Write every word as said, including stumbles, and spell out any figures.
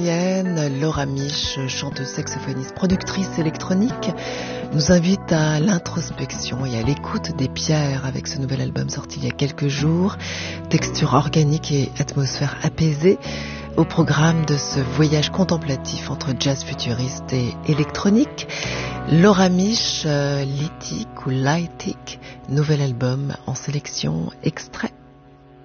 californienne, Laura Mich, chanteuse saxophoniste, productrice électronique, nous invite à l'introspection et à l'écoute des pierres avec ce nouvel album sorti il y a quelques jours. Texture organique et atmosphère apaisée au programme de ce voyage contemplatif entre jazz futuriste et électronique. Laura Mich, euh, Lithic ou Lithic, nouvel album en sélection extrait.